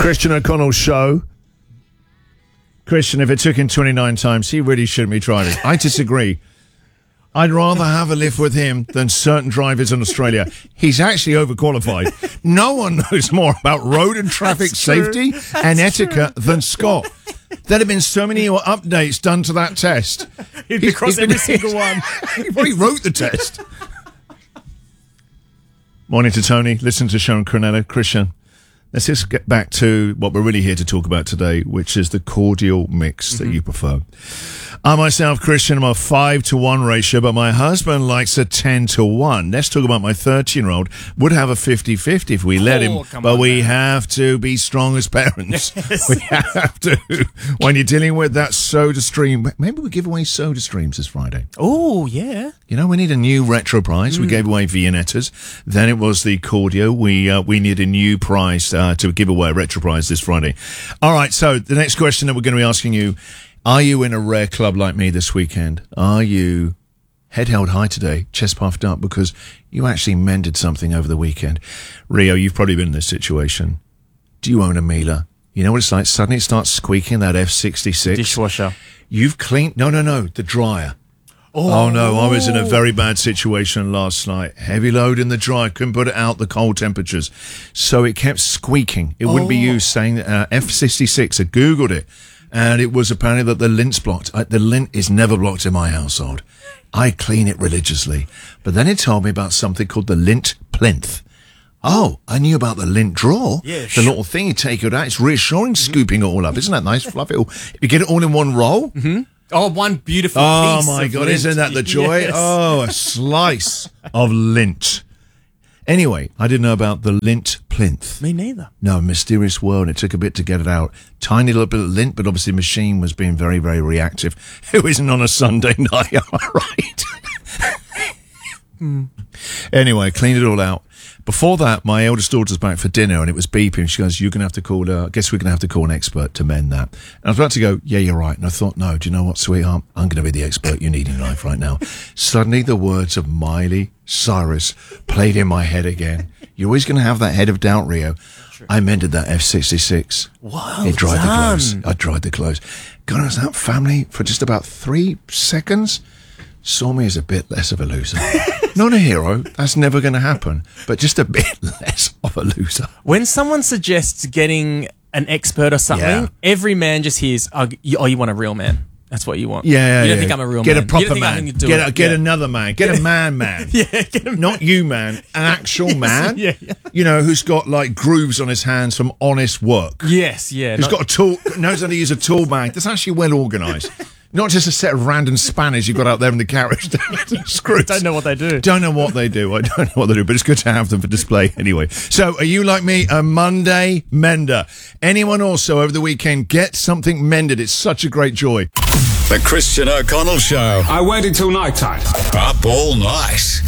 Christian O'Connell show. Christian, if it took him 29 times, he really shouldn't be driving. I disagree. I'd rather have a lift with him than certain drivers in Australia. He's actually overqualified. No one knows more about road and traffic safety and etiquette than Scott. There'd have been so many updates done to that test. He'd be across every single one. He probably wrote the test. Morning to Tony. Listen to Sean Cornetto. Christian, let's just get back to what we're really here to talk about today, which is the cordial mix that you prefer. I myself, Christian, I'm a 5-to-1 ratio, but my husband likes a 10-to-1. Let's talk about my 13-year-old. Would have a 50-50 if we let him, but we have to be strong as parents. Yes. We have to. When you're dealing with that Soda Stream, maybe we give away Soda Streams this Friday. Oh, yeah. You know, we need a new retro prize. We gave away Viennettas. Then it was the Cordio. We need a new prize to give away, a retro prize this Friday. All right, so the next question that we're going to be asking you, are you in a rare club like me this weekend? Are you head held high today, chest puffed up, because you actually mended something over the weekend? Rio, you've probably been in this situation. Do you own a Miele? You know what it's like? Suddenly it starts squeaking, that F66. Dishwasher. You've cleaned... No, the dryer. Oh, no, I was in a very bad situation last night. Heavy load in the dryer, couldn't put it out the cold temperatures. So it kept squeaking. It wouldn't be you saying F66. I Googled it. And it was apparently that the lint's blocked. The lint is never blocked in my household. I clean it religiously. But then it told me about something called the lint plinth. Oh, I knew about the lint drawer. Yeah, the little thing, you take it out. It's reassuring scooping it all up. Isn't that nice? Fluffy. You get it all in one roll. Mm-hmm. Oh, one beautiful piece. Oh, my God. Lint. Isn't that the joy? Yes. Oh, a slice of lint. Anyway, I didn't know about the lint plinth. Me neither. No, mysterious world. It took a bit to get it out. Tiny little bit of lint, but obviously the machine was being very, very reactive. Who isn't on a Sunday night, right? Anyway, cleaned it all out. Before that, my eldest daughter's back for dinner and it was beeping. She goes, you're going to have to call, I guess we're going to have to call an expert to mend that. And I was about to go, yeah, you're right. And I thought, no, do you know what, sweetheart? I'm going to be the expert you need in life right now. Suddenly the words of Miley Cyrus played in my head again. You're always going to have that head of doubt, Rio. I mended that F66. Wow. It dried the clothes. I dried the clothes. God, as that family for just about 3 seconds saw me as a bit less of a loser. Not a hero. That's never going to happen. But just a bit less of a loser. When someone suggests getting an expert or something, every man just hears, oh, you want a real man. That's what you want. Yeah, you don't think I'm a real get man. A proper you don't think man. I'm going to do it. Get another man. Get a man. Get a man. Not you, man. An actual man. Yeah. You know, who's got like grooves on his hands from honest work. Yes, yeah. Who's got a tool, knows how to use a tool bag. That's actually well organised. Not just a set of random spanners you've got out there in the garage. Screws. Don't know what they do. Don't know what they do. I don't know what they do, but it's good to have them for display anyway. So, are you like me, a Monday mender? Anyone also over the weekend get something mended? It's such a great joy. The Christian O'Connell Show. I waited till night time. Up all night.